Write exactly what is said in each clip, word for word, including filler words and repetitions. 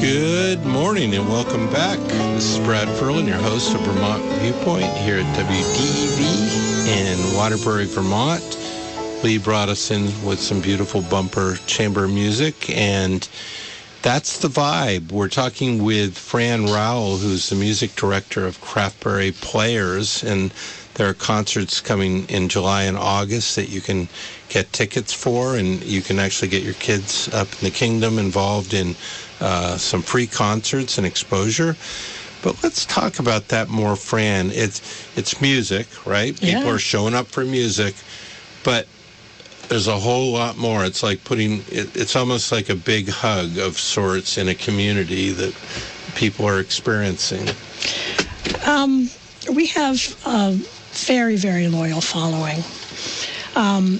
Good morning and welcome back. This is Brad Ferlin, your host of Vermont Viewpoint here at W D E V in Waterbury, Vermont. Lee brought us in with some beautiful bumper chamber music, and that's the vibe. We're talking with Fran Rowell, who's the music director of Craftberry Players, and there are concerts coming in July and August that you can get tickets for, and you can actually get your kids up in the kingdom involved in uh, some free concerts and exposure. But let's talk about that more, Fran. It's it's music, right? Yeah. People are showing up for music, but there's a whole lot more. It's like putting, it, it's almost like a big hug of sorts in a community that people are experiencing. Um, we have a very, very loyal following. Um,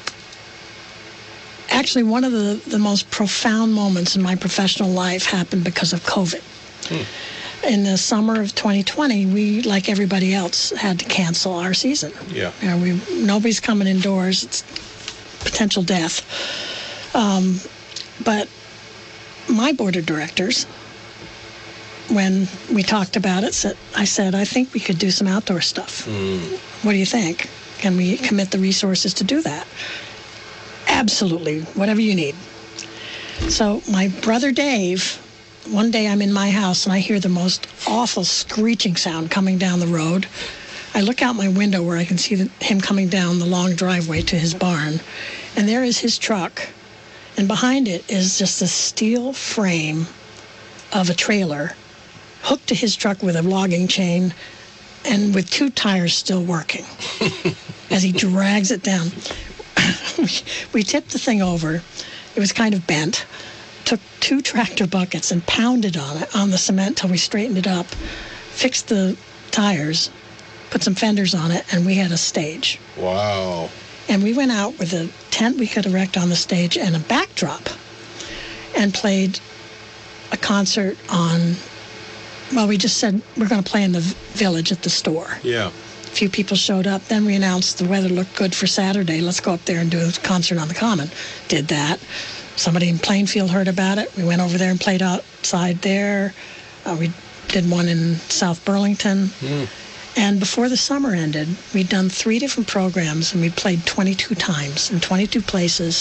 actually, one of the, the most profound moments in my professional life happened because of COVID. Hmm. In the summer of twenty twenty, we, like everybody else, had to cancel our season. Yeah. You know, we, nobody's coming indoors. It's potential death. Um, but my board of directors, when we talked about it, said, I said, I think we could do some outdoor stuff. Mm. What do you think? Can we commit the resources to do that? Absolutely, whatever you need. So my brother Dave, one day I'm in my house and I hear the most awful screeching sound coming down the road. I look out my window where I can see the, him coming down the long driveway to his barn, and there is his truck, and behind it is just a steel frame of a trailer hooked to his truck with a logging chain and with two tires still working as he drags it down. we, we tipped the thing over. It was kind of bent. Took two tractor buckets and pounded on it, on the cement till we straightened it up, fixed the tires, put some fenders on it, and we had a stage. Wow. And we went out with a tent we could erect on the stage and a backdrop and played a concert on, well, we just said we're going to play in the village at the store. Yeah. A few people showed up. Then we announced the weather looked good for Saturday. Let's go up there and do a concert on the Common. Did that. Somebody in Plainfield heard about it. We went over there and played outside there. Uh, we did one in South Burlington. Mm. And before the summer ended, we'd done three different programs, and we played twenty-two times in twenty-two places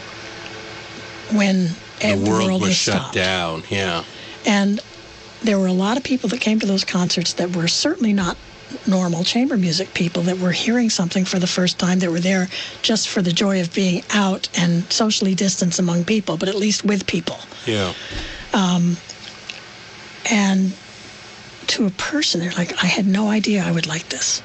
when the the world, world was was shut stopped. down. Yeah. And there were a lot of people that came to those concerts that were certainly not normal chamber music people, that were hearing something for the first time, that were there just for the joy of being out and socially distanced among people, but at least with people. Yeah. Um, and to a person, they're like, I had no idea I would like this.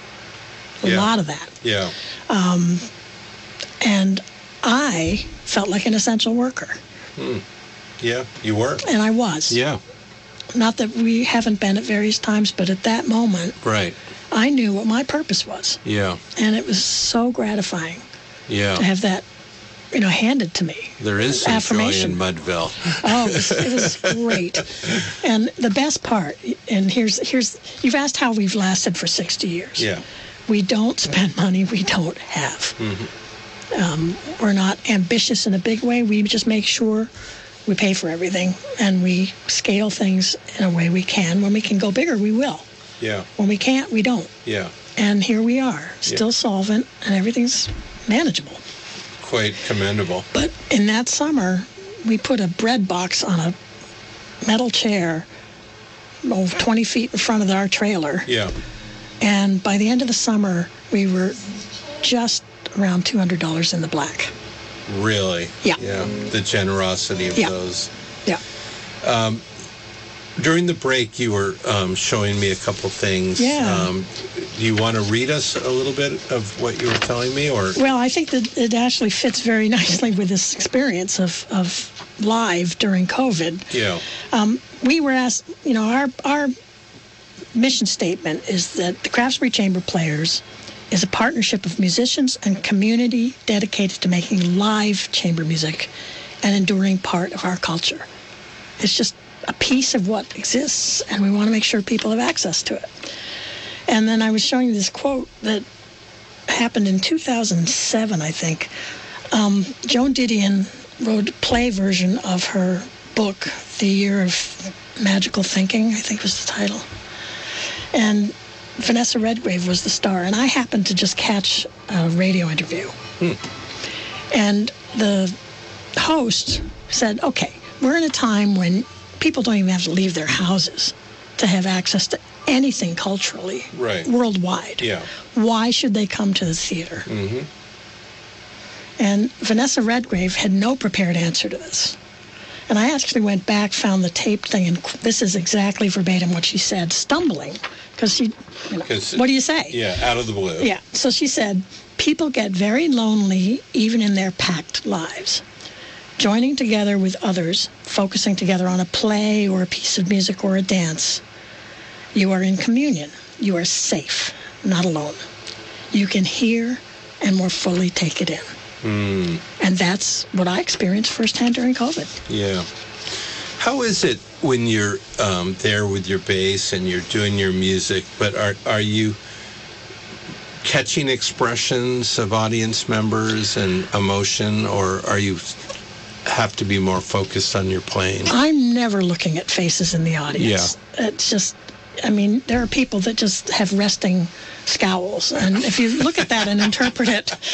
A Yeah. lot of that. Yeah. Um, and I felt like an essential worker. Hmm. Yeah, you were. And I was. Yeah. Not that we haven't been at various times, but at that moment, Right. I knew what my purpose was. Yeah. And it was so gratifying Yeah. to have that, you know, handed to me. There is some joy affirmation. in Mudville. Oh, it was, it was great. And the best part, and here's, here's, you've asked how we've lasted for sixty years. Yeah. We don't spend money we don't have. Mm-hmm. Um, we're not ambitious in a big way. We just make sure we pay for everything, and we scale things in a way we can. When we can go bigger, we will. Yeah. When we can't, we don't. Yeah. And here we are, still Yeah. solvent, and everything's manageable. Quite commendable. But in that summer, we put a bread box on a metal chair oh, twenty feet in front of our trailer. Yeah. And by the end of the summer, we were just around two hundred dollars in the black. Really? Yeah. Yeah. The generosity of Yeah. those. Yeah. Um, during the break, you were um, showing me a couple things. Yeah. Um, do you want to read us a little bit of what you were telling me, or? Well, I think that it actually fits very nicely with this experience of, of live during COVID. Yeah. Um, we were asked, you know, our our mission statement is that the Craftsbury Chamber Players is a partnership of musicians and community dedicated to making live chamber music an enduring part of our culture. It's just a piece of what exists, and we want to make sure people have access to it. And then I was showing you this quote that happened in two thousand seven, I think. Um, Joan Didion wrote a play version of her book, The Year of Magical Thinking, I think was the title. And Vanessa Redgrave was the star, and I happened to just catch a radio interview. Hmm. And the host said, okay, we're in a time when people don't even have to leave their houses to have access to anything culturally, right, worldwide. Yeah. Why should they come to the theater? Mm-hmm. And Vanessa Redgrave had no prepared answer to this. And I actually went back, found the taped thing, and this is exactly verbatim what she said, stumbling, because she, you know, what do you say? Yeah, out of the blue. Yeah, so she said, people get very lonely even in their packed lives. Joining together with others, focusing together on a play or a piece of music or a dance, you are in communion. You are safe, not alone. You can hear and more fully take it in. Mm. And that's what I experienced firsthand during COVID. Yeah. How is it when you're um, there with your bass and you're doing your music, but are are you catching expressions of audience members and emotion, or are you have to be more focused on your playing? I'm never looking at faces in the audience. Yeah. It's just, I mean, there are people that just have resting scowls. And if you look at that and interpret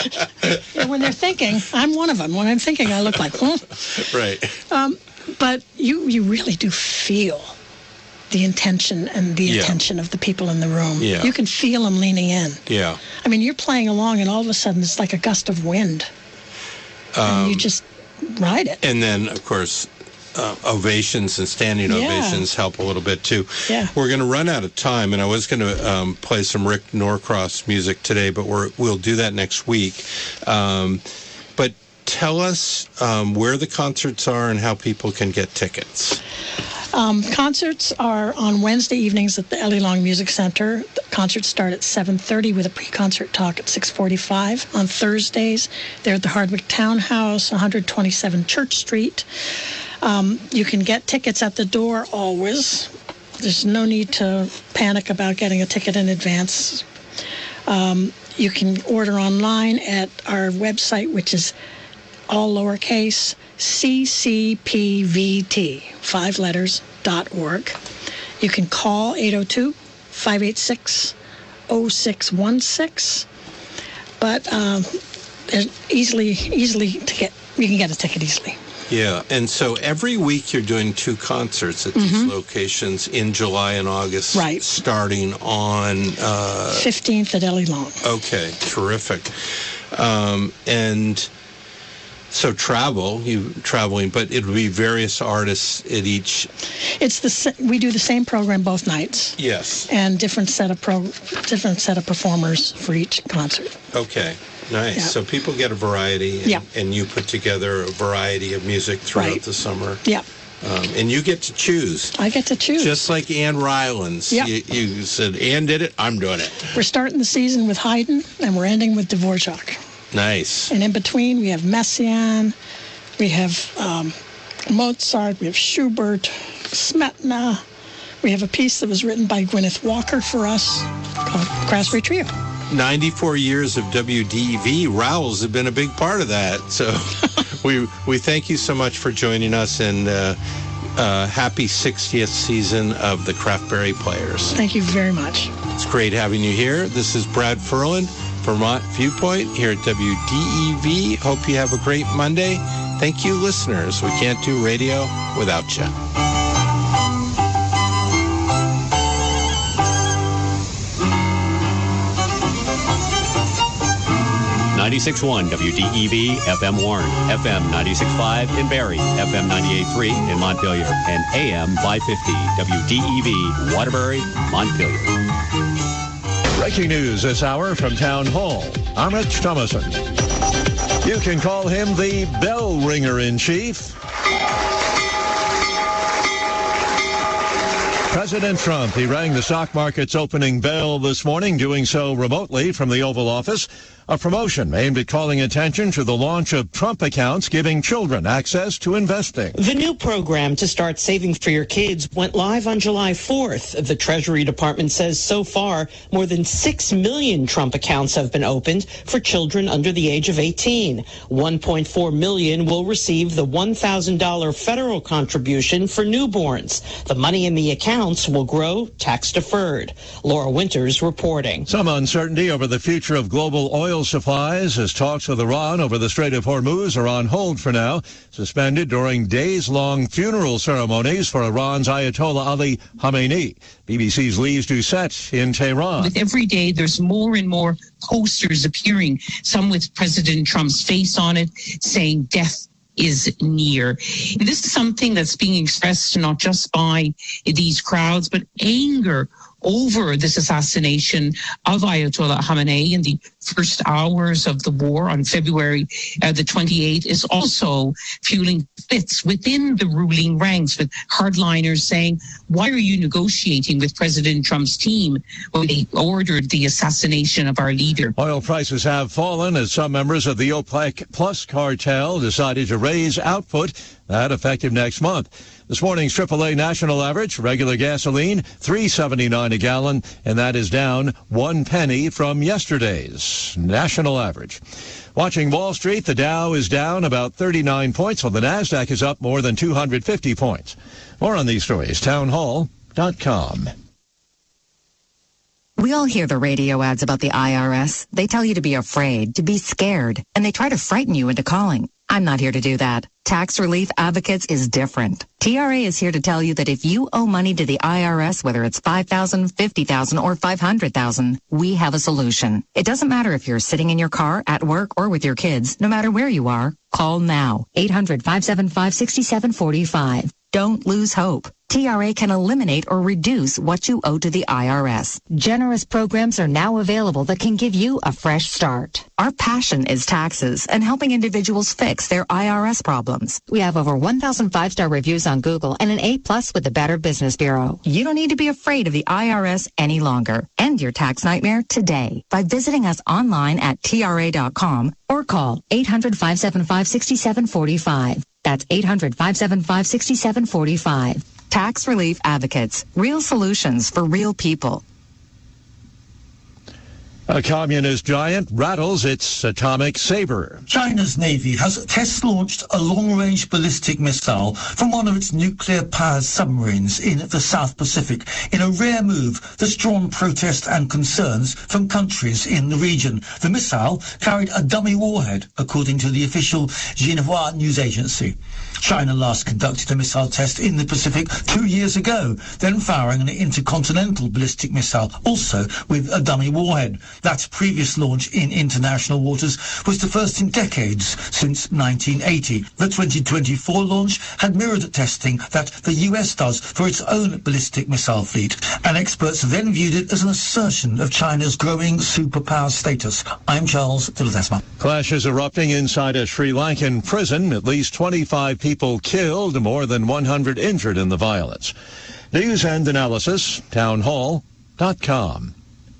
it, when they're thinking, I'm one of them. When I'm thinking, I look like, huh? Right. Um, but you, you really do feel the intention and the yeah. attention of the people in the room. Yeah. You can feel them leaning in. Yeah. I mean, you're playing along and all of a sudden it's like a gust of wind. Um, and you just ride it. And then, of course, uh, ovations and standing yeah. ovations help a little bit, too. Yeah. We're going to run out of time, and I was going to um, play some Rick Norcross music today, but we're, we'll do that next week. Um, but tell us um, where the concerts are and how people can get tickets. Um, concerts are on Wednesday evenings at the Ellie Long Music Center. The concerts start at seven thirty with a pre-concert talk at six forty-five. On Thursdays, they're at the Hardwick Townhouse, one twenty-seven Church Street. Um, you can get tickets at the door always. There's no need to panic about getting a ticket in advance. Um, you can order online at our website, which is all lowercase, C C P V T, five letters, dot org. You can call eight oh two, five eight six, oh six one six. But um, easily, easily to get, you can get a ticket easily. Yeah, and so every week you're doing two concerts at these mm-hmm. locations in July and August. Right. Starting on... Uh, fifteenth at Ellie Long. Okay, terrific. Um, and... So travel, you traveling, but it would be various artists at each. It's the we do the same program both nights. Yes. And different set of pro, different set of performers for each concert. Okay, nice. Yeah. So people get a variety, and, yeah. and you put together a variety of music throughout right. the summer. Yeah. Um, and you get to choose. I get to choose. Just like Ann Rylands. Yeah. You, you said, Ann did it, I'm doing it. We're starting the season with Haydn, and we're ending with Dvorak. Nice. And in between, we have Messiaen, we have um, Mozart, we have Schubert, Smetana. We have a piece that was written by Gwyneth Walker for us called Craftsbury Trio. ninety-four years of W D E V. Rowells have been a big part of that. So we we thank you so much for joining us, and uh, uh, happy sixtieth season of the Craftberry Players. Thank you very much. It's great having you here. This is Brad Ferland, Vermont Viewpoint, here at W D E V. Hope you have a great Monday. Thank you, listeners. We can't do radio without you. ninety-six point one W D E V, F M Warren, F M ninety-six point five in Barrie, F M ninety-eight point three in Montpelier, and A M five fifty W D E V, Waterbury, Montpelier. Breaking news this hour from Town Hall. I'm Rich Thomason. You can call him the bell ringer in chief. President President Trump, he rang the stock market's opening bell this morning, doing so remotely from the Oval Office. A promotion aimed at calling attention to the launch of Trump accounts giving children access to investing. The new program to start saving for your kids went live on July fourth. The Treasury Department says so far more than six million Trump accounts have been opened for children under the age of eighteen. one point four million will receive the one thousand dollars federal contribution for newborns. The money in the accounts will grow tax deferred. Laura Winters reporting. Some uncertainty over the future of global oil supplies as talks with Iran over the Strait of Hormuz are on hold for now, suspended during days-long funeral ceremonies for Iran's Ayatollah Ali Khamenei. B B C's Lise Doucette in Tehran. With every day, there's more and more posters appearing, some with President Trump's face on it, saying death is near. This is something that's being expressed not just by these crowds, but anger over this assassination of Ayatollah Khamenei in the first hours of the war on February uh, the twenty-eighth is also fueling fits within the ruling ranks, with hardliners saying, why are you negotiating with President Trump's team when they ordered the assassination of our leader? Oil prices have fallen as some members of the OPEC Plus cartel decided to raise output, that effective next month. This morning's triple A national average, regular gasoline, three seventy-nine a gallon, and that is down one penny from yesterday's national average. Watching Wall Street, the Dow is down about thirty-nine points, while the NASDAQ is up more than two hundred fifty points. More on these stories, town hall dot com. We all hear the radio ads about the I R S. They tell you to be afraid, to be scared, and they try to frighten you into calling. I'm not here to do that. Tax Relief Advocates is different. T R A is here to tell you that if you owe money to the I R S, whether it's five thousand dollars, fifty thousand dollars, or five hundred thousand dollars, we have a solution. It doesn't matter if you're sitting in your car, at work, or with your kids. No matter where you are, call now. eight hundred, five seven five, six seven four five. Don't lose hope. T R A can eliminate or reduce what you owe to the I R S. Generous programs are now available that can give you a fresh start. Our passion is taxes and helping individuals fix their I R S problems. We have over one thousand five-star reviews on Google and an A plus with the Better Business Bureau. You don't need to be afraid of the I R S any longer. End your tax nightmare today by visiting us online at T R A dot com or call eight hundred, five seven five, six seven four five. That's eight hundred, five seven five, six seven four five. Tax Relief Advocates. Real solutions for real people. A communist giant rattles its atomic saber. China's Navy has test-launched a long-range ballistic missile from one of its nuclear-powered submarines in the South Pacific in a rare move that's drawn protest and concerns from countries in the region. The missile carried a dummy warhead, according to the official Xinhua news agency. China last conducted a missile test in the Pacific two years ago, then firing an intercontinental ballistic missile, also with a dummy warhead. That previous launch in international waters was the first in decades since nineteen eighty. The twenty twenty-four launch had mirrored testing that the U S does for its own ballistic missile fleet, and experts then viewed it as an assertion of China's growing superpower status. I'm Charles Tiladesma. Clashes erupting inside a Sri Lankan prison. At least twenty-five people killed, more than one hundred injured in the violence. News and analysis, town hall dot com.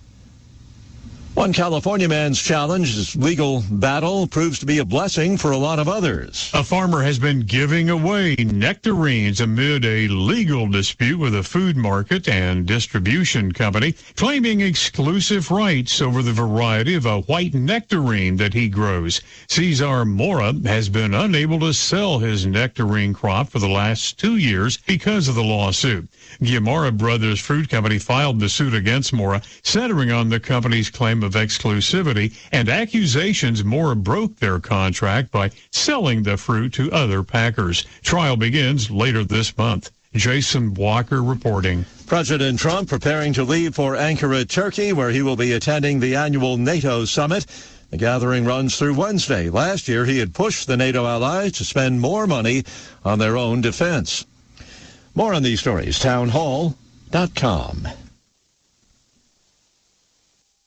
One California man's challenge, his legal battle, proves to be a blessing for a lot of others. A farmer has been giving away nectarines amid a legal dispute with a food market and distribution company, claiming exclusive rights over the variety of a white nectarine that he grows. Cesar Mora has been unable to sell his nectarine crop for the last two years because of the lawsuit. Guimara Brothers Fruit Company filed the suit against Mora, centering on the company's claim of exclusivity and accusations Mora broke their contract by selling the fruit to other packers. Trial begins later this month. Jason Walker reporting. President Trump preparing to leave for Ankara, Turkey, where he will be attending the annual NATO summit. The gathering runs through Wednesday. Last year, he had pushed the NATO allies to spend more money on their own defense. More on these stories, town hall dot com.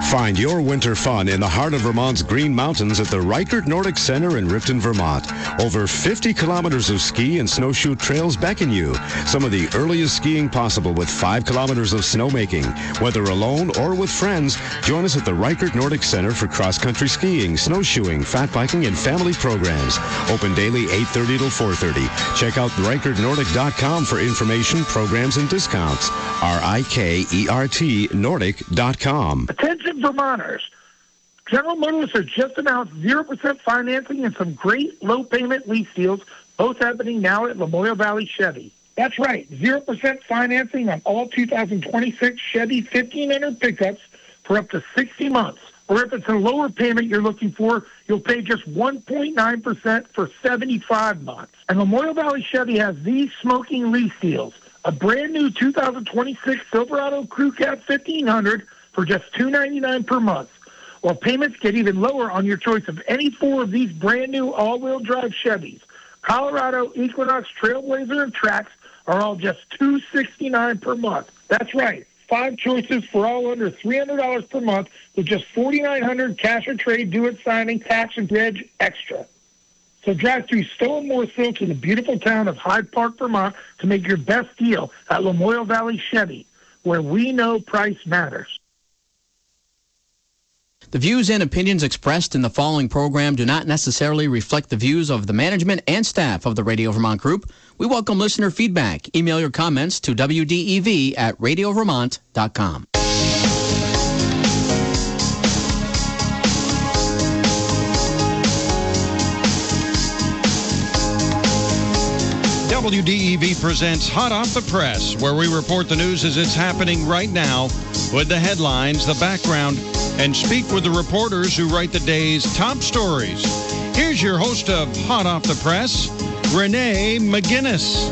Find your winter fun in the heart of Vermont's Green Mountains at the Reichert Nordic Center in Ripton, Vermont. Over fifty kilometers of ski and snowshoe trails beckon you. Some of the earliest skiing possible with five kilometers of snowmaking. Whether alone or with friends, join us at the Reichert Nordic Center for cross-country skiing, snowshoeing, fat biking, and family programs. Open daily eight thirty till four thirty. Check out reichert nordic dot com for information, programs, and discounts. R I K E R T Nordic dot com. Attention Vermonters. General Motors has just announced zero percent financing and some great low-payment lease deals, both happening now at Lamoille Valley Chevy. That's right, zero percent financing on all two thousand twenty-six Chevy fifteen hundred pickups for up to sixty months. Or if it's a lower payment you're looking for, you'll pay just one point nine percent for seventy-five months. And Lamoille Valley Chevy has these smoking lease deals. A brand new two thousand twenty-six Silverado Crew Cab fifteen hundred for just two hundred ninety-nine dollars per month. While payments get even lower on your choice of any four of these brand new all-wheel drive Chevys. Colorado, Equinox, Trailblazer, and Trax are all just two hundred sixty-nine dollars per month. That's right. Five choices for all under three hundred dollars per month with just four thousand nine hundred dollars cash or trade, do-it signing, tax, and reg extra. So drive through Stowe and Morrisville to the beautiful town of Hyde Park, Vermont to make your best deal at Lamoille Valley Chevy, where we know price matters. The views and opinions expressed in the following program do not necessarily reflect the views of the management and staff of the Radio Vermont Group. We welcome listener feedback. Email your comments to W D E V at radio vermont dot com. W D E V presents Hot Off the Press, where we report the news as it's happening right now with the headlines, the background, and speak with the reporters who write the day's top stories. Here's your host of Hot Off the Press, Renee McGinnis.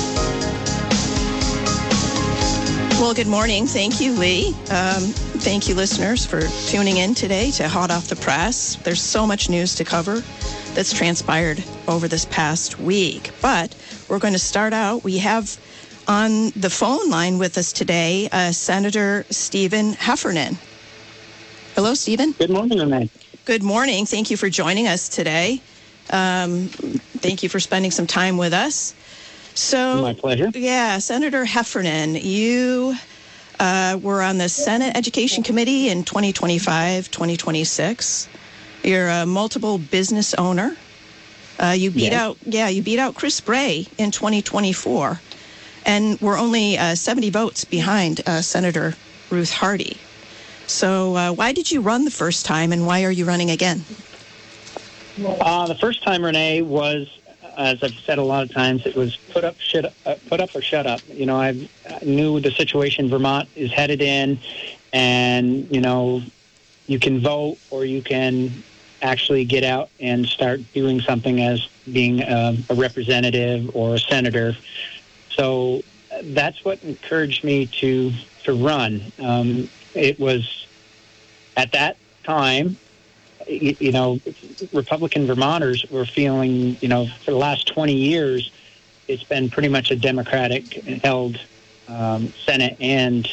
Well, good morning. Thank you, Lee. Um, thank you, listeners, for tuning in today to Hot Off the Press. There's so much news to cover that's transpired over this past week. But we're going to start out. We have on the phone line with us today uh, Senator Stephen Heffernan. Hello, Stephen. Good morning, Renee. Good morning. Thank you for joining us today. Um, thank you for spending some time with us. So, my pleasure. Yeah, Senator Heffernan, you uh, were on the Senate Education Committee in twenty twenty-five, twenty twenty-six. You're a multiple business owner. Uh, you beat yes. out, yeah, you beat out Chris Bray in twenty twenty-four, and we're only uh, seventy votes behind uh, Senator Ruth Hardy. So, uh, why did you run the first time, and why are you running again? Uh, the first time, Renee, was, as I've said a lot of times, it was put up, shut, uh, put up or shut up. You know, I've, I knew the situation Vermont is headed in, and you know, you can vote or you can actually get out and start doing something as being a, a representative or a senator. So that's what encouraged me to to run. Um, it was at that time, you, you know, Republican Vermonters were feeling, you know, for the last twenty years, it's been pretty much a Democratic-held um, Senate and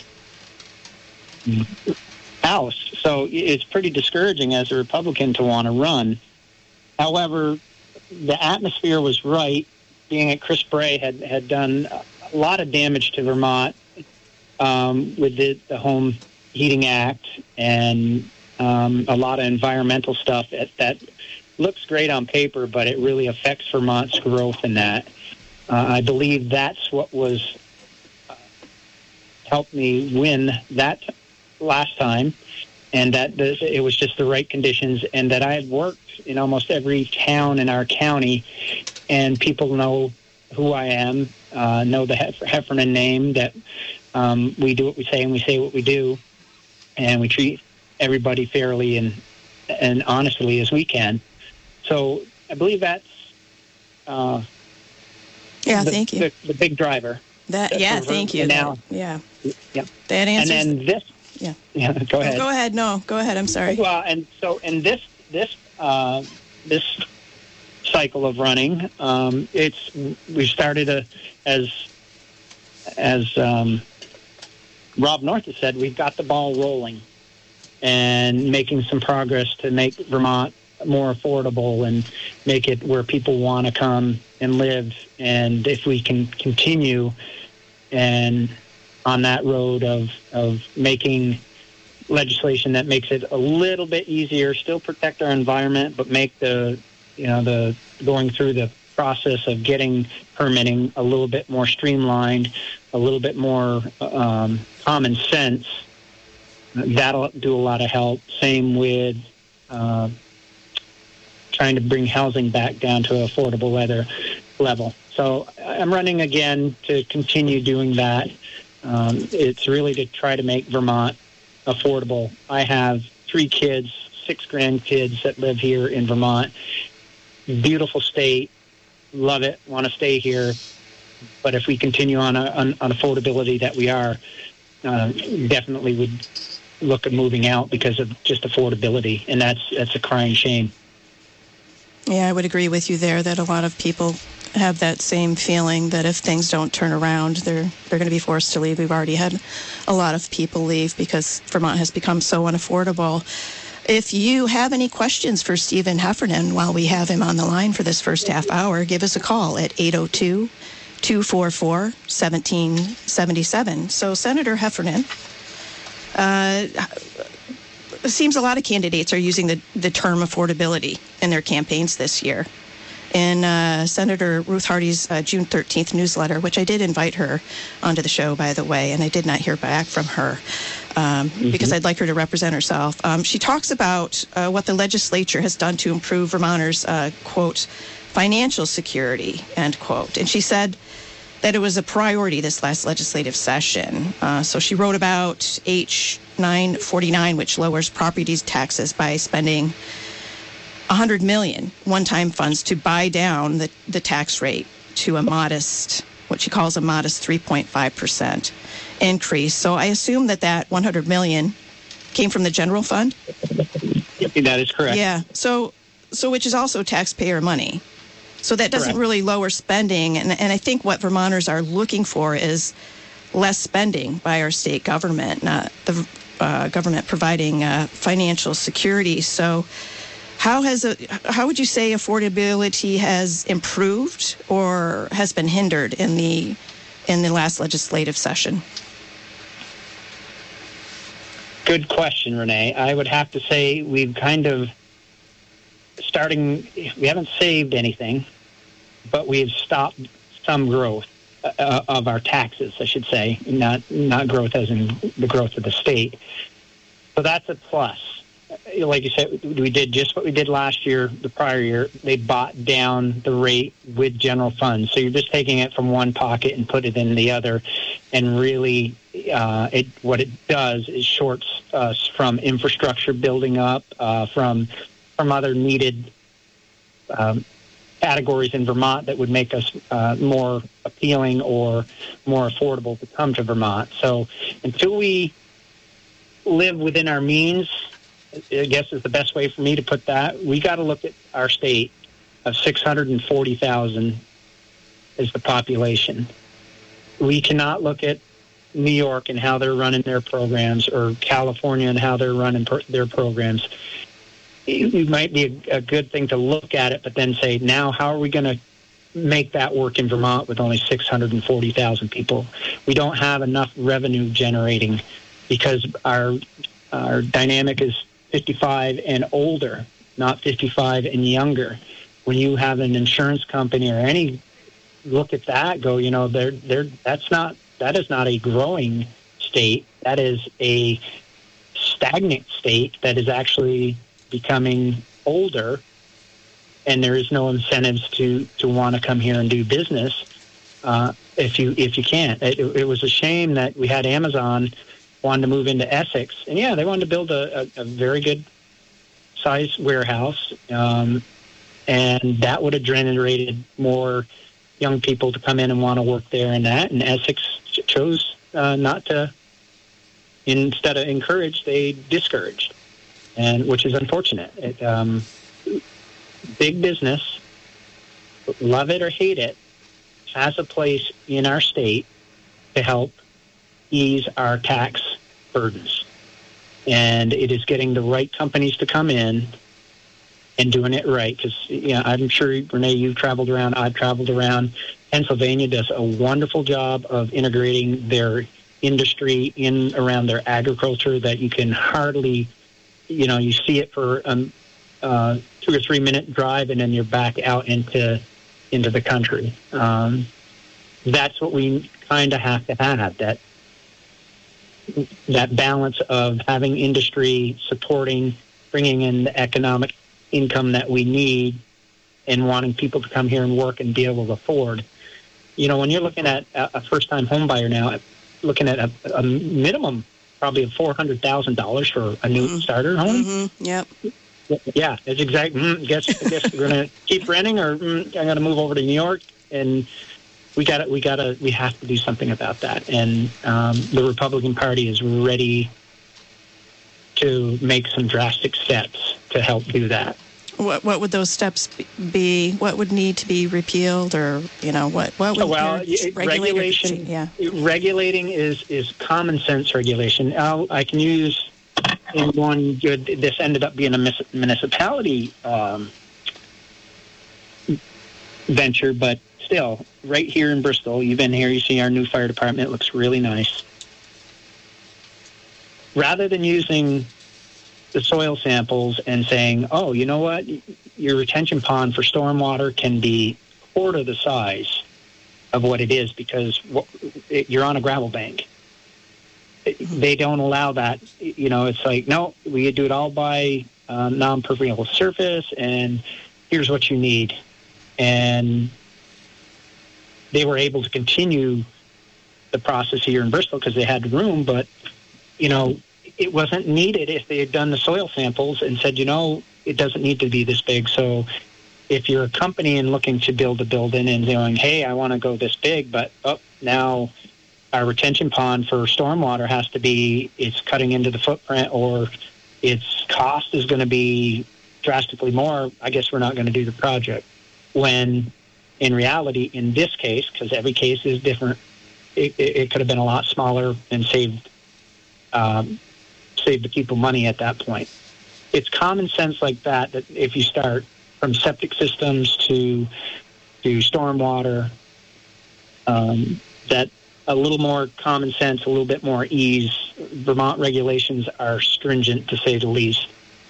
House. So it's pretty discouraging as a Republican to want to run. However, the atmosphere was right, being that Chris Bray had, had done a lot of damage to Vermont um, with the, the Home Heating Act and um, a lot of environmental stuff that, that looks great on paper, but it really affects Vermont's growth in that. Uh, I believe that's what was uh, helped me win that last time, and that the, it was just the right conditions, and that I had worked in almost every town in our county, and people know who I am, uh, know the Hef- Heffernan name, that um, we do what we say and we say what we do, and we treat everybody fairly and and honestly as we can. So I believe that's uh, yeah, the, thank you. The, the big driver. That yeah, for, thank you. Now, that, yeah, yeah. That answers. And then this. Yeah. Yeah. Go ahead. Oh, go ahead. No, go ahead. I'm sorry. Well, and so in this this uh, this cycle of running, um, it's we started a, as as um, Rob North has said, we've got the ball rolling, and making some progress to make Vermont more affordable and make it where people want to come and live. And if we can continue and on that road of, of making legislation that makes it a little bit easier, still protect our environment, but make the, you know, the going through the process of getting permitting a little bit more streamlined, a little bit more um, common sense, that'll do a lot of help. Same with uh, trying to bring housing back down to an affordable weather level. So I'm running again to continue doing that. Um, it's really to try to make Vermont affordable. I have three kids, six grandkids that live here in Vermont. Beautiful state. Love it. Want to stay here. But if we continue on, a, on, on affordability that we are, uh, definitely would look at moving out because of just affordability. And that's that's a crying shame. Yeah, I would agree with you there that a lot of people have that same feeling that if things don't turn around, they're they're going to be forced to leave. We've already had a lot of people leave because Vermont has become so unaffordable. If you have any questions for Stephen Heffernan while we have him on the line for this first half hour, give us a call at eight oh two, two four four, one seven seven seven. So, Senator Heffernan, uh, it seems a lot of candidates are using the, the term affordability in their campaigns this year. In uh, Senator Ruth Hardy's uh, June thirteenth newsletter, which I did invite her onto the show, by the way, and I did not hear back from her um, mm-hmm. because I'd like her to represent herself. Um, she talks about uh, what the legislature has done to improve Vermonters' uh, quote, financial security, end quote. And she said that it was a priority this last legislative session. Uh, so she wrote about H nine forty-nine, which lowers property taxes by spending one hundred million dollars one-time funds to buy down the, the tax rate to a modest, what she calls a modest three point five percent increase. So I assume that that one hundred million dollars came from the general fund? That is correct. Yeah. So, so which is also taxpayer money. So that doesn't Correct. really lower spending. And, and I think what Vermonters are looking for is less spending by our state government, not the uh, government providing uh, financial security. So how has a, how would you say affordability has improved or has been hindered in the in the last legislative session? Good question, Renee. I would have to say we've kind of starting, we haven't saved anything, but we've stopped some growth uh, of our taxes, I should say, not not growth as in the growth of the state. So that's a plus. Like you said, we did just what we did last year, the prior year. They bought down the rate with general funds. So you're just taking it from one pocket and put it in the other. And really, uh, it what it does is shorts us from infrastructure building up, uh, from from other needed um, categories in Vermont that would make us uh, more appealing or more affordable to come to Vermont. So until we live within our means, I guess is the best way for me to put that, we got to look at our state of six hundred forty thousand is the population. We cannot look at New York and how they're running their programs, or California and how they're running pro- their programs. It might be a, a good thing to look at it, but then say, now how are we going to make that work in Vermont with only six hundred forty thousand people? We don't have enough revenue generating because our our dynamic is fifty-five and older, not fifty-five and younger. When you have an insurance company or any look at that, go, you know, they're, they're, that's not, that is not a growing state. That is a stagnant state that is actually becoming older, and there is no incentives to, to want to come here and do business uh, if you if you can't. It, it was a shame that we had Amazon wanted to move into Essex, and yeah, they wanted to build a, a, a very good size warehouse, um, and that would have generated more young people to come in and want to work there and that, and Essex chose uh, not to. Instead of encourage, they discouraged, and which is unfortunate. It, um, big business, love it or hate it, has a place in our state to help ease our tax burdens. And it is getting the right companies to come in and doing it right. Because, you know, I'm sure, Renee, you've traveled around. I've traveled around. Pennsylvania does a wonderful job of integrating their industry in around their agriculture that you can hardly, you know, you see it for um, uh, two or three minute drive, and then you're back out into into the country. Um, that's what we kind of have to have, that that balance of having industry supporting, bringing in the economic income that we need, and wanting people to come here and work and be able to afford. You know, when you're looking at a first-time home buyer now, looking at a, a minimum probably of four hundred thousand dollars for a new mm-hmm. starter home. Mm-hmm. Yep. Yeah, it's exact. Mm, guess, I guess we're going to keep renting, or mm, I'm going to move over to New York, and we got to, we got to, we have to do something about that. And um, the Republican Party is ready to make some drastic steps to help do that. What what would those steps be? What would need to be repealed, or you know what what would well regulation? Yeah, regulating is is common sense regulation. I'll, I can use in one good. This ended up being a municipality um, venture, but still, right here in Bristol, you've been here. You see our new fire department. It looks really nice. Rather than using the soil samples and saying, oh, you know what, your retention pond for stormwater can be a quarter the size of what it is because you're on a gravel bank. They don't allow that. You know, it's like, no, we do it all by uh, non-permeable surface, and here's what you need. And they were able to continue the process here in Bristol because they had room, but, you know, it wasn't needed if they had done the soil samples and said, you know, it doesn't need to be this big. So if you're a company and looking to build a building and going, hey, I want to go this big, but oh, now our retention pond for stormwater has to be, it's cutting into the footprint, or its cost is going to be drastically more, I guess we're not going to do the project. When in reality, in this case, because every case is different, it, it, it could have been a lot smaller and saved um, save the people money at that point. It's common sense like that, that if you start from septic systems to to stormwater, um, that a little more common sense, a little bit more ease. Vermont regulations are stringent, to say the least.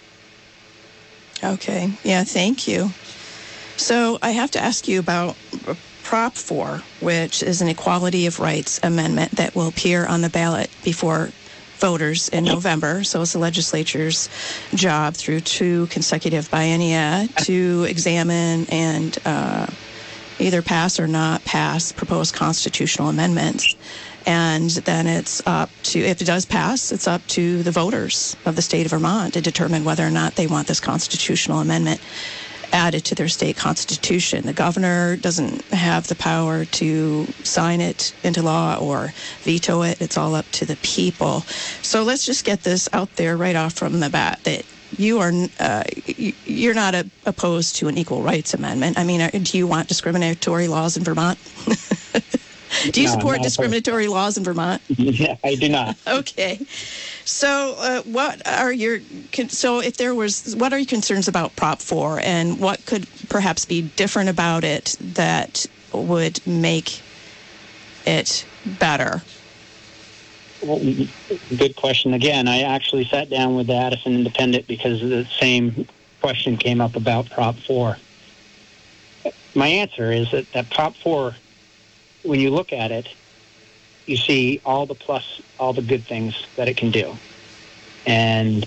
Okay. Yeah, thank you. So I have to ask you about Prop four, which is an Equality of Rights amendment that will appear on the ballot before voters in November. So it's the legislature's job through two consecutive biennia to examine and uh, either pass or not pass proposed constitutional amendments. And then it's up to, if it does pass, it's up to the voters of the state of Vermont to determine whether or not they want this constitutional amendment added to their state constitution. The governor doesn't have the power to sign it into law or veto it. It's all up to the people. So let's just get this out there right off from the bat that you are uh, you're not a, opposed to an equal rights amendment. I mean, do you want discriminatory laws in Vermont? Do you no, support no, discriminatory laws in Vermont? Yeah, I do not. Okay. So, uh, what are your so if there was what are your concerns about Prop four, and what could perhaps be different about it that would make it better? Well, good question. Again, I actually sat down with the Addison Independent because the same question came up about Prop four. My answer is that, that Prop four, when you look at it, you see all the plus, all the good things that it can do. And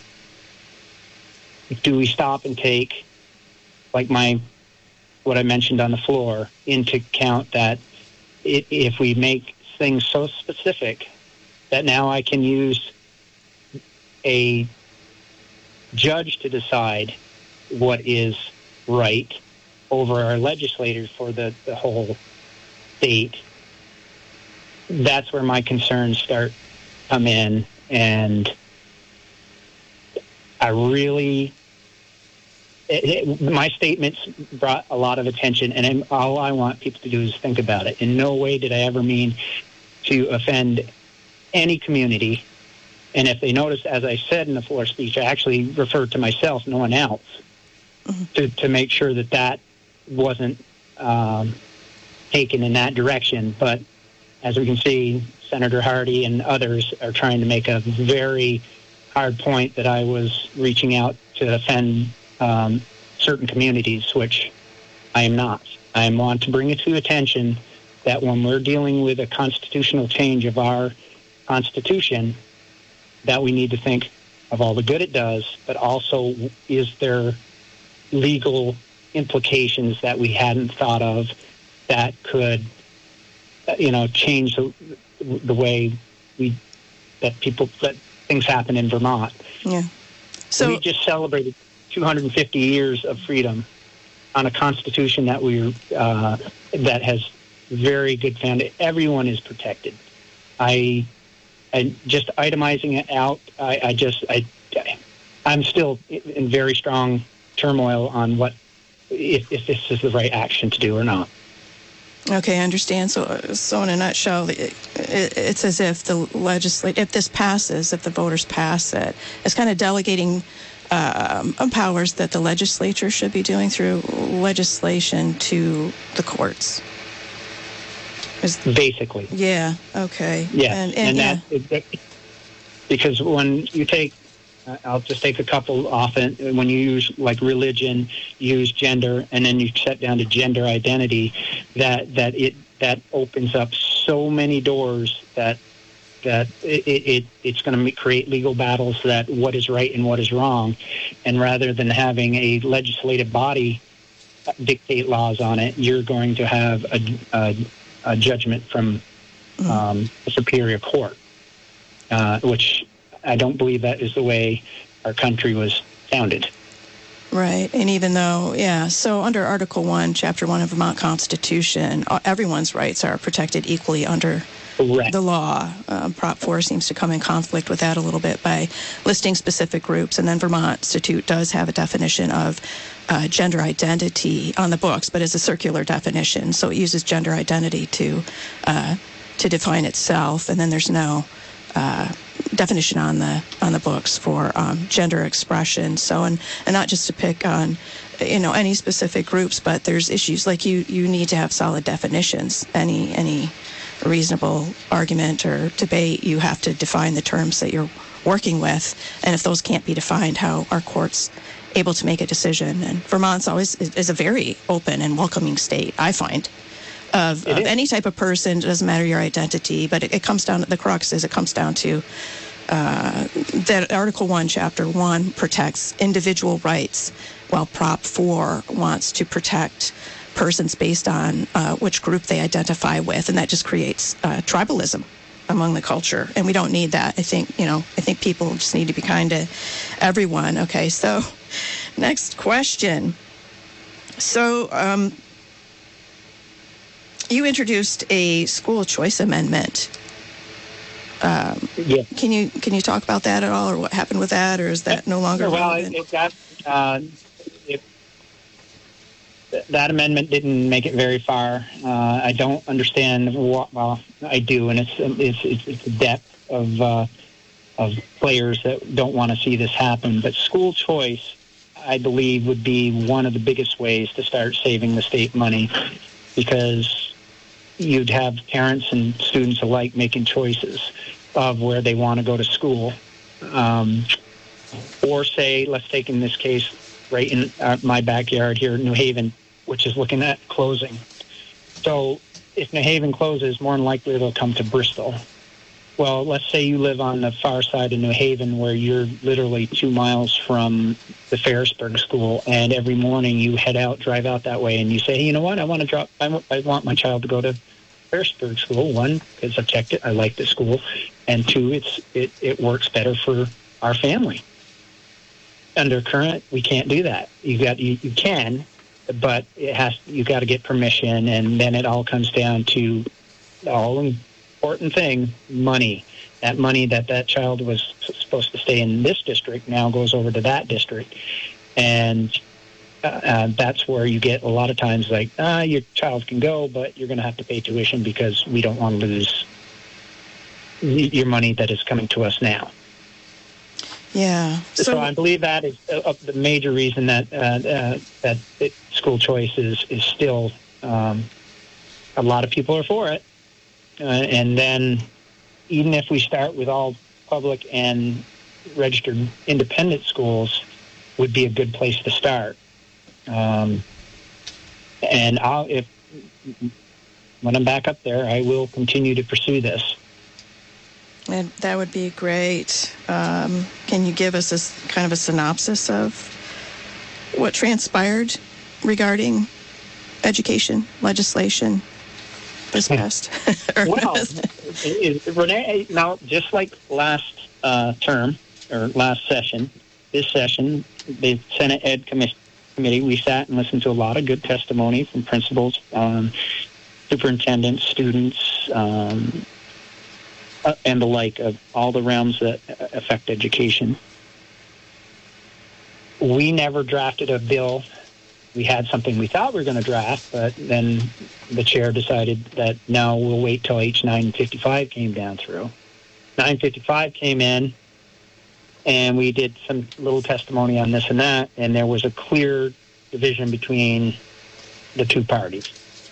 do we stop and take, like my, what I mentioned on the floor, into account that it, if we make things so specific that now I can use a judge to decide what is right over our legislators for the, the whole state, that's where my concerns start come in. And I really, it, it, my statements brought a lot of attention, and all I want people to do is think about it. In no way did I ever mean to offend any community And if they notice, as I said in the floor speech, I actually referred to myself, no one else, mm-hmm. to, to make sure that that wasn't um, taken in that direction. But as we can see, Senator Hardy and others are trying to make a very hard point that I was reaching out to offend um, certain communities, which I am not. I want to bring it to attention that when we're dealing with a constitutional change of our Constitution, that we need to think of all the good it does, but also is there legal implications that we hadn't thought of that could, you know, change the, the way we that people that things happen in Vermont. Yeah. So we just celebrated two hundred fifty years of freedom on a Constitution that we uh, that has very good foundation. Everyone is protected. I. And just itemizing it out, I, I just, I, I'm still in very strong turmoil on what, if, if this is the right action to do or not. Okay, I understand. So, so in a nutshell, it, it, it's as if the legislate, if this passes, if the voters pass it, it's kind of delegating um, powers that the legislature should be doing through legislation to the courts. Basically. Yeah, okay. Yeah, and, and, and that, yeah. It, because when you take, uh, I'll just take a couple often, when you use like religion, you use gender, and then you set down to gender identity, that that it that opens up so many doors that that it, it it's going to create legal battles that what is right and what is wrong, and rather than having a legislative body dictate laws on it, you're going to have a, a a judgment from um, a superior court, uh, which I don't believe that is the way our country was founded. Right, and even though, yeah, so under Article one, Chapter one of Vermont Constitution, everyone's rights are protected equally under Correct. the law. Um, Prop four seems to come in conflict with that a little bit by listing specific groups, and then Vermont Institute does have a definition of uh, gender identity on the books, but it's a circular definition, so it uses gender identity to uh, to define itself, and then there's no uh, definition on the on the books for um, gender expression. So, and and not just to pick on, you know, any specific groups, but there's issues like you you need to have solid definitions. Any any reasonable argument or debate, you have to define the terms that you're working with, and if those can't be defined, how are courts able to make a decision? And Vermont's always is, is a very open and welcoming state, I find, of, of any type of person. It doesn't matter your identity, but it, it comes down to the crux is it comes down to uh, that Article one, Chapter one protects individual rights, while Prop four wants to protect persons based on uh, which group they identify with, and that just creates uh, tribalism among the culture, and we don't need that. I think, you know, I think people just need to be kind to everyone. Okay, so next question. So um, you introduced a school choice amendment. Um, yeah. Can you can you talk about that at all, or what happened with that, or is that no longer well, relevant? It got, uh, it, that amendment didn't make it very far. Uh, I don't understand what. Well, I do, and it's it's it's, it's the depth of uh, of players that don't want to see this happen. But school choice, I believe, would be one of the biggest ways to start saving the state money, because you'd have parents and students alike making choices of where they want to go to school. Um, or say, let's take in this case, right in uh, my backyard here, New Haven, which is looking at closing. So if New Haven closes, more than likely it'll come to Bristol. Well, let's say you live on the far side of New Haven where you're literally two miles from the Ferrisburg School, and every morning you head out, drive out that way, and you say, hey, you know what, I want to drop, I, w- I want my child to go to Ferrisburg School. One, because I've checked it, I like the school, and two, it's it, it works better for our family. Under current, we can't do that. You got you, you can, but it has you got to get permission, and then it all comes down to the all important thing: money. That money that that child was supposed to stay in this district now goes over to that district, and uh, uh, that's where you get a lot of times like, ah, your child can go, but you're going to have to pay tuition because we don't want to lose your money that is coming to us now. Yeah. So, So, I believe that is uh, the major reason that uh, uh, that it, school choice is is still um, a lot of people are for it, uh, and then even if we start with all public and registered independent schools, would be a good place to start. Um, and I'll if when I'm back up there, I will continue to pursue this. and that would be great. Um, can you give us a s- kind of a synopsis of what transpired regarding education legislation this past? or Well, this- is, Renee, now just like last uh, term or last session, this session, the Senate Ed Commission Committee, we sat and listened to a lot of good testimony from principals, um, superintendents, students, um, uh, and the like of all the realms that affect education. We never drafted a bill. We had something we thought we were going to draft, but then the chair decided that no, we'll wait till H nine fifty-five came down through. nine fifty-five came in, and we did some little testimony on this and that, and there was a clear division between the two parties.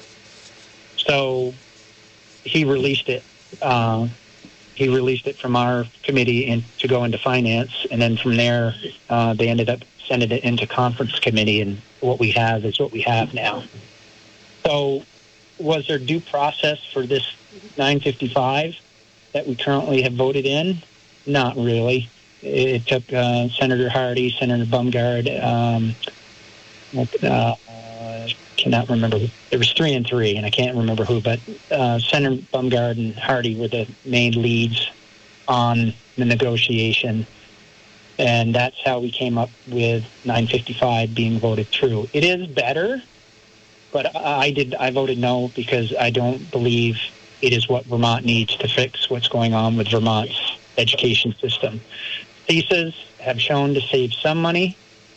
So he released it. Uh, he released it from our committee in, to go into finance, and then from there uh, they ended up sending it into conference committee, and what we have is what we have now. So was there due process for this nine fifty-five that we currently have voted in? Not really. It took uh, Senator Hardy, Senator Bumgard, um, uh, I cannot remember. There was three and three, and I can't remember who, but uh, Senator Bumgard and Hardy were the main leads on the negotiation, and that's how we came up with nine fifty-five being voted through. It is better, but I did. I voted no because I don't believe it is what Vermont needs to fix what's going on with Vermont's education system. C I S As have shown to save some money,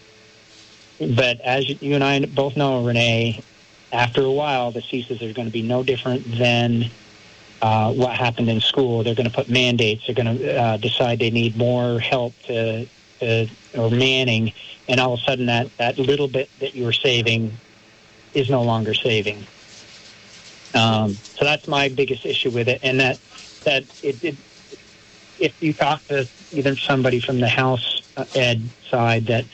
but as you and I both know, Renee, after a while, the C I S As are going to be no different than uh, what happened in school. They're going to put mandates. They're going to uh, decide they need more help to, to or manning, and all of a sudden that, that little bit that you were saving is no longer saving. Um, so that's my biggest issue with it, and that that it, it if you talk to either somebody from the House Ed side, that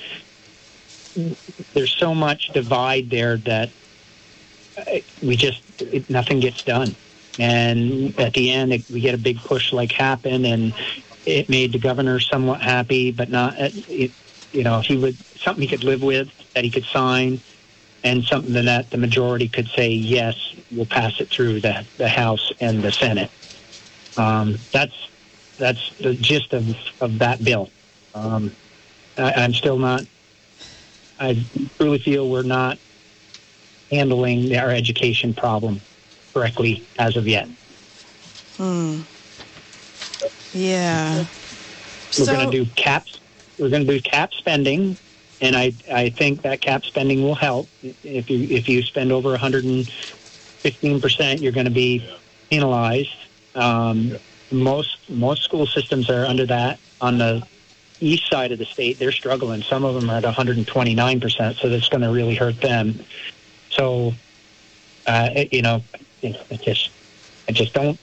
there's so much divide there that we just it, nothing gets done, and at the end it, we get a big push like happen, and it made the governor somewhat happy, but not it, you know he would something he could live with, that he could sign, and something that the majority could say yes, we'll pass it through the the House and the Senate. Um, that's that's the gist of, of that bill. Um, I, I'm still not. I really feel we're not handling our education problem correctly as of yet. Hmm. Yeah. We're So- going to do caps. We're going to do cap spending, and I I think that cap spending will help. If you if you spend over one hundred fifteen percent, you're going to be penalized. Um, most most school systems are under that. On the east side of the state, they're struggling. Some of them are at one hundred twenty-nine percent, so that's going to really hurt them. So, uh, it, you know, I just, I just don't,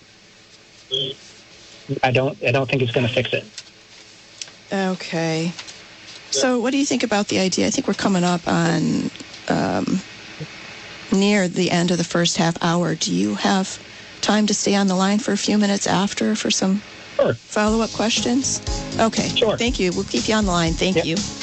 I don't, I don't think it's going to fix it. Okay. So what do you think about the idea? I think we're coming up on um, near the end of the first half hour. Do you have time to stay on the line for a few minutes after for some sure. follow-up questions? Okay. Sure. Thank you. We'll keep you on the line. Thank Yep. you.